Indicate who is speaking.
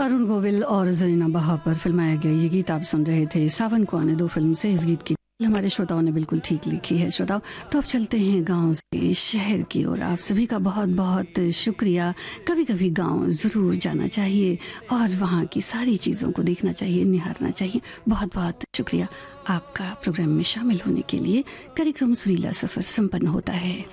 Speaker 1: अरुण गोविल और जरीना बहा पर फिल्माया गया ये गीत आप सुन रहे थे सावन को आने दो फिल्म से। इस गीत की हमारे श्रोताओं ने बिल्कुल ठीक लिखी है। श्रोताओं, तो अब चलते हैं गांव से शहर की ओर। आप सभी का बहुत बहुत शुक्रिया। कभी कभी गांव ज़रूर जाना चाहिए और वहाँ की सारी चीज़ों को देखना चाहिए, निहारना चाहिए। बहुत बहुत शुक्रिया आपका प्रोग्राम में शामिल होने के लिए। कार्यक्रम सुरीला सफ़र संपन्न होता है।